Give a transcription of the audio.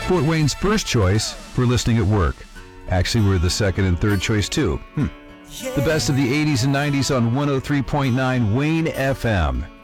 Fort Wayne's first choice for listening at work. Actually, we're the second and third choice too. The best of the 80s and 90s on 103.9 Wayne FM.